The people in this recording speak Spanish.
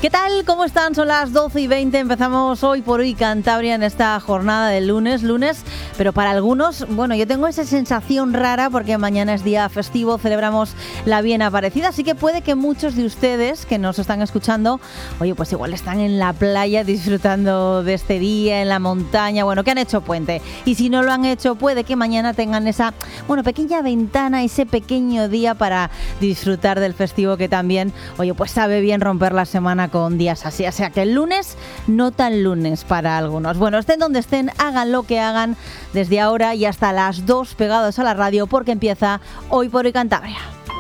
¿Qué tal? ¿Cómo están? Son las 12:20. Empezamos hoy por hoy Cantabria en esta jornada de lunes, pero para algunos, bueno, yo tengo esa sensación rara porque mañana es día festivo, celebramos la Bien Aparecida, así que puede que muchos de ustedes que nos están escuchando, oye, pues igual están en la playa disfrutando de este día, en la montaña, bueno, que han hecho puente. Y si no lo han hecho, puede que mañana tengan esa, bueno, pequeña ventana, ese pequeño día para disfrutar del festivo que también, oye, pues sabe bien romper la semana con días así, o sea que el lunes no tan lunes para algunos. Bueno, estén donde estén, hagan lo que hagan desde ahora y hasta las 2 pegados a la radio porque empieza Hoy por Hoy Cantabria.